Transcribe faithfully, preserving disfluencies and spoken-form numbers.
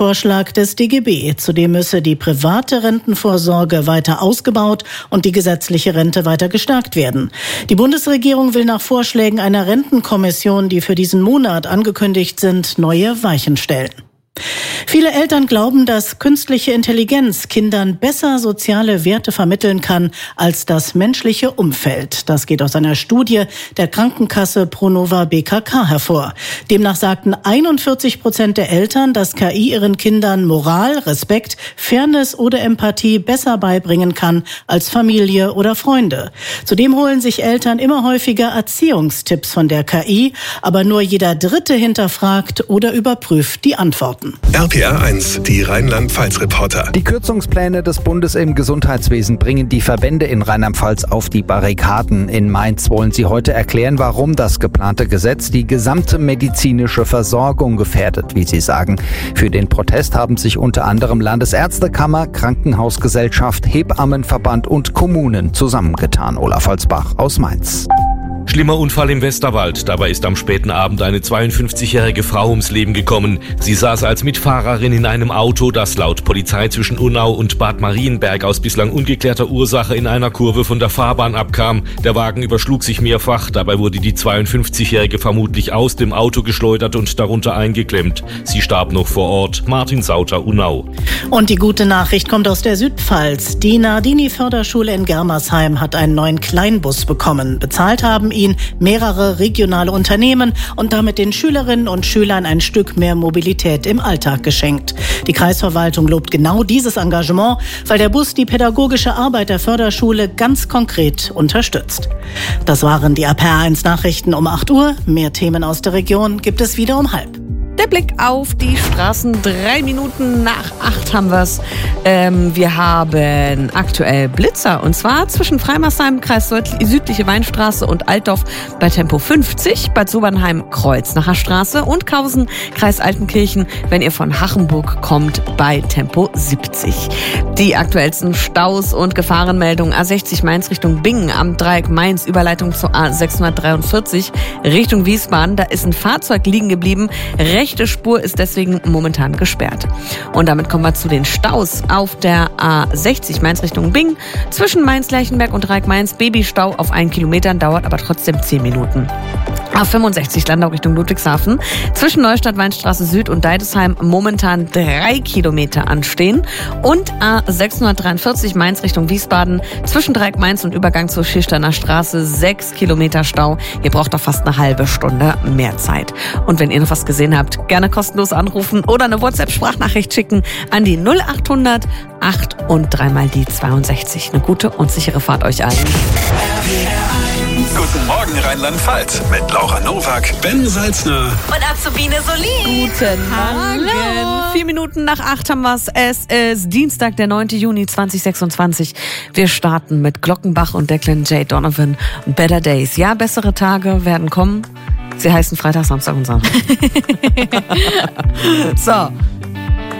Vorschlag des D G B. Zudem müsse die private Rentenvorsorge weiter ausgebaut und die gesetzliche Rente weiter gestärkt werden. Die Bundesregierung will nach Vorschlägen einer Rentenkommission, die für diesen Monat angekündigt sind, neue Weichen stellen. Viele Eltern glauben, dass künstliche Intelligenz Kindern besser soziale Werte vermitteln kann als das menschliche Umfeld. Das geht aus einer Studie der Krankenkasse Pronova B K K hervor. Demnach sagten einundvierzig Prozent der Eltern, dass K I ihren Kindern Moral, Respekt, Fairness oder Empathie besser beibringen kann als Familie oder Freunde. Zudem holen sich Eltern immer häufiger Erziehungstipps von der K I, aber nur jeder Dritte hinterfragt oder überprüft die Antworten. R P R eins, die Rheinland-Pfalz-Reporter. Die Kürzungspläne des Bundes im Gesundheitswesen bringen die Verbände in Rheinland-Pfalz auf die Barrikaden. In Mainz wollen sie heute erklären, warum das geplante Gesetz die gesamte medizinische Versorgung gefährdet, wie sie sagen. Für den Protest haben sich unter anderem Landesärztekammer, Krankenhausgesellschaft, Hebammenverband und Kommunen zusammengetan. Olaf Holzbach aus Mainz. Schlimmer Unfall im Westerwald. Dabei ist am späten Abend eine zweiundfünfzigjährige Frau ums Leben gekommen. Sie saß als Mitfahrerin in einem Auto, das laut Polizei zwischen Unnau und Bad Marienberg aus bislang ungeklärter Ursache in einer Kurve von der Fahrbahn abkam. Der Wagen überschlug sich mehrfach. Dabei wurde die zweiundfünfzigjährige vermutlich aus dem Auto geschleudert und darunter eingeklemmt. Sie starb noch vor Ort. Martin Sauter, Unnau. Und die gute Nachricht kommt aus der Südpfalz. Die Nardini-Förderschule in Germersheim hat einen neuen Kleinbus bekommen. Bezahlt haben ihn mehrere regionale Unternehmen und damit den Schülerinnen und Schülern ein Stück mehr Mobilität im Alltag geschenkt. Die Kreisverwaltung lobt genau dieses Engagement, weil der Bus die pädagogische Arbeit der Förderschule ganz konkret unterstützt. Das waren die R P R eins Nachrichten um acht Uhr. Mehr Themen aus der Region gibt es wieder um halb. Der Blick auf die Straßen. Drei Minuten nach acht haben wir es. Ähm, wir haben aktuell Blitzer. Und zwar zwischen Freimersheim, Kreis Südliche Weinstraße und Altdorf bei Tempo fünfzig. Bad Sobernheim, Kreuznacher Straße. Und Kausen, Kreis Altenkirchen, wenn ihr von Hachenburg kommt, bei Tempo siebzig. Die aktuellsten Staus und Gefahrenmeldungen. A sechzig Mainz Richtung Bingen am Dreieck Mainz. Überleitung zur A sechshundertdreiundvierzig Richtung Wiesbaden. Da ist ein Fahrzeug liegen geblieben. Rechte Spur ist deswegen momentan gesperrt. Und damit kommen wir zu den Staus auf der A sechzig Mainz Richtung Bingen. Zwischen Mainz-Lerchenberg und Dreieck-Mainz Babystau auf einen Kilometer, dauert aber trotzdem zehn Minuten. A fünfundsechzig Landau Richtung Ludwigshafen. Zwischen Neustadt, Weinstraße Süd und Deidesheim momentan drei Kilometer anstehen. Und A sechshundertdreiundvierzig Mainz Richtung Wiesbaden. Zwischen Dreieck-Mainz und Übergang zur Schilsterner Straße sechs Kilometer Stau. Ihr braucht doch fast eine halbe Stunde mehr Zeit. Und wenn ihr noch was gesehen habt, gerne kostenlos anrufen oder eine WhatsApp-Sprachnachricht schicken an die null achthundert acht und dreimal die zweiundsechzig. Eine gute und sichere Fahrt euch allen. Guten Morgen Rheinland-Pfalz mit Laura Nowak, Ben Salzner und Azubine Solin. Guten Morgen. Hallo. Vier Minuten nach acht haben wir es. Es ist Dienstag, der neunte Juni zweitausendsechsundzwanzig. Wir starten mit Glockenbach und Declan J. Donovan. Better Days. Ja, bessere Tage werden kommen. Sie heißen Freitag, Samstag und Sonntag. So.